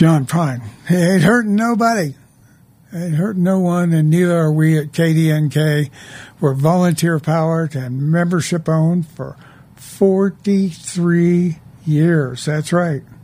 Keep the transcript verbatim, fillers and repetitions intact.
John Prine. He ain't hurting nobody. Ain't hurting no one, and neither are we at K D N K. We're volunteer-powered and membership-owned for forty-three years. That's right.